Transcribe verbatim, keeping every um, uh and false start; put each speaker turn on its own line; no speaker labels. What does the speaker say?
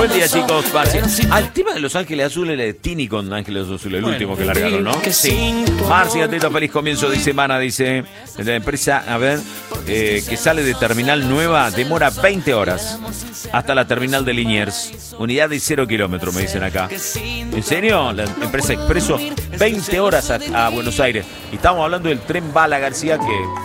Buen día, chicos. Ah, el tema de Los Ángeles Azules, de Tini con Ángeles Azules, el bueno, último que largaron, ¿no? Sí. Marci, atento, feliz comienzo de semana, dice. La empresa, a ver, eh, que sale de Terminal Nueva, demora veinte horas hasta la terminal de Liniers. Unidad de cero kilómetros, me dicen acá. ¿En serio? La empresa Expreso, veinte horas a, a Buenos Aires. Y estamos hablando del tren Bala García, que